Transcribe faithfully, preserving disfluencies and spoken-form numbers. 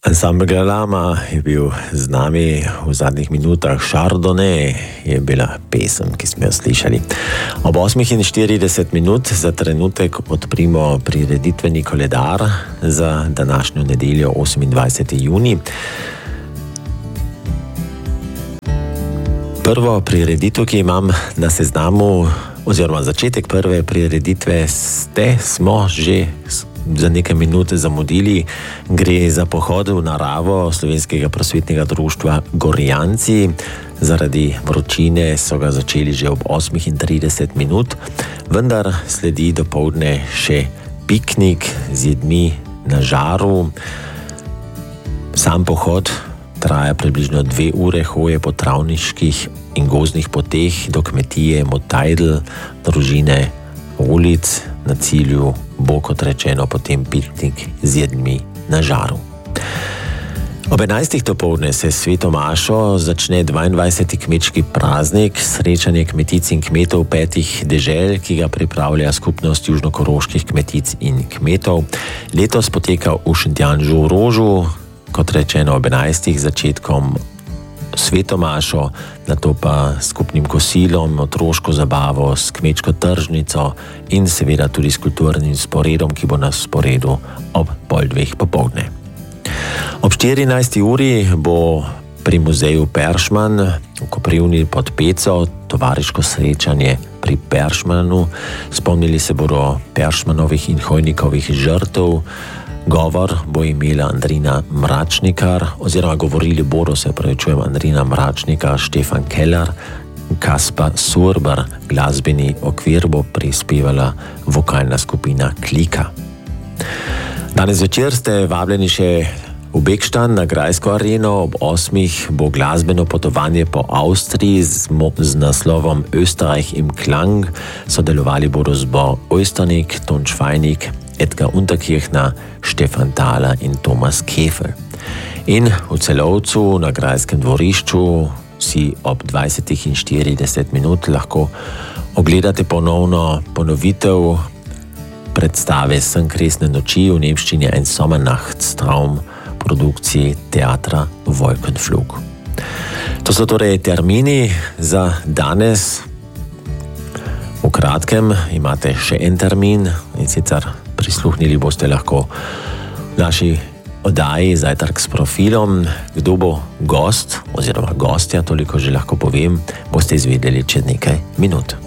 Ansambl Galama je bil z nami v zadnjih minutah. Chardonnay je bila pesem, ki smo jo slišali. Ob osmih in štirideset minut za trenutek odprimo prireditveni koledar za današnjo nedeljo, osemindvajseti junij. Prvo prireditev, ki imam na seznamu, oziroma začetek prve prireditve ste, smo že za nekaj minut zamudili. Gre za pohod v naravo Slovenskega prosvetnega društva Gorjanci. Zaradi vročine so ga začeli že ob osmih in trideset minut, vendar sledi dopoldne še piknik z jedmi na žaru. Sam pohod traja približno dve ure hoje po travniških in gozdnih poteh do kmetije Motajdl, družine Ulic. Na cilju bo, kot rečeno, potem piknik z jedmi na žaru. Ob enajstih dopoldne se s sveto mašo začne dvaindvajseti kmečki praznik, srečanje kmetic in kmetov petih dežel, ki ga pripravlja skupnost južnokoroških kmetic in kmetov. Letos poteka v Šentjanžu v Rožu, kot rečeno ob enajstih, začetkom sveto mašo, nato pa skupnim kosilom, otroško zabavo, s kmečko tržnico in seveda tudi s kulturnim sporedom, ki bo na sporedu ob pol dveh popoldne. Ob štirinajsti uri bo pri muzeju Peršman v Koprivni pod Peco tovariško srečanje pri Peršmanu. Spomnili se bodo Peršmanovih in Hojnikovih žrtev. Govor bo imela Andrina Mračnikar, oziroma govorili bodo, se pravičujem, Andrina Mračnikar, Štefan Keller, Kaspar Surbar, glasbeni okvir bo prispevala vokalna skupina Klika. Danes večer ste vabljeni še v Bekštan na Grajsko areno. Ob osmih bo glasbeno potovanje po Avstriji z, z naslovom Österreich im Klang. Sodelovali bodo zbor Oysternik, Ton Švajnik, Edgar Unterkirchner, Stefan Thaler in Thomas Kefel. In v Celovcu na Grajskem dvorišču si ob dvajsetih in štirideset minut lahko ogledate ponovno ponovitev predstave Senkresne noči, v nemščini Ein Sommernachtstraum, produkciji teatra Wolkenflug. To so torej termini za danes. V kratkem imate še en termin, in sicer prisluhnili boste lahko naši oddaji Zajtrk s profilom. Kdo bo gost oziroma gostja, toliko že lahko povem, boste izvedeli čez nekaj minut.